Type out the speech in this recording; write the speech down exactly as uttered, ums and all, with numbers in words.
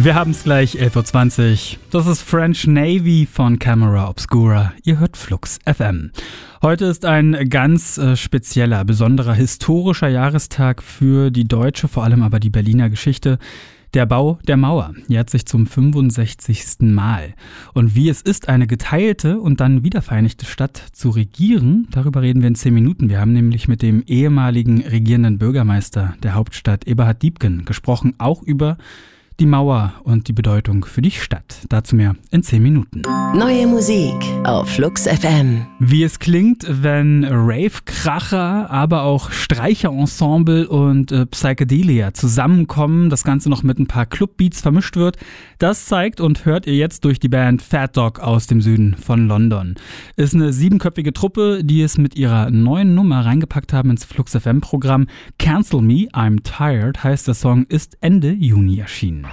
Wir haben es gleich, elf Uhr zwanzig. Das ist French Navy von Camera Obscura. Ihr hört Flux F M. Heute ist ein ganz äh, spezieller, besonderer, historischer Jahrestag für die deutsche, vor allem aber die Berliner Geschichte. Der Bau der Mauer jährt sich zum fünfundsechzigsten Mal. Und wie es ist, eine geteilte und dann wiedervereinigte Stadt zu regieren, darüber reden wir in zehn Minuten. Wir haben nämlich mit dem ehemaligen regierenden Bürgermeister der Hauptstadt, Eberhard Diepgen, gesprochen, auch über die Mauer und die Bedeutung für die Stadt. Dazu mehr in zehn Minuten. Neue Musik auf Flux F M. Wie es klingt, wenn Rave-Kracher, aber auch Streicherensemble und äh, Psychedelia zusammenkommen, das Ganze noch mit ein paar Clubbeats vermischt wird, das zeigt und hört ihr jetzt durch die Band Fat Dog aus dem Süden von London. Ist eine siebenköpfige Truppe, die es mit ihrer neuen Nummer reingepackt haben ins Flux F M-Programm. Cancel Me, I'm Tired heißt der Song, ist Ende Juni erschienen.